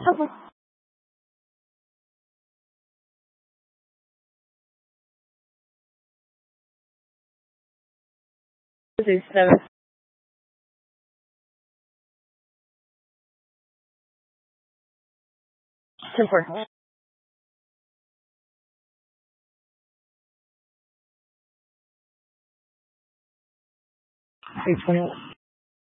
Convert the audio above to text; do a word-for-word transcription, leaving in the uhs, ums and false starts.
Okay. This is seven. Ten four. Eight twenty one.